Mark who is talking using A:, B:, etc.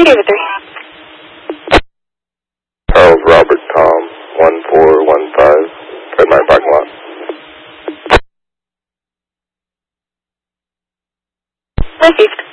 A: David 3.
B: Charles Robert Tom 1415, Red Mine parking lot.
A: Received.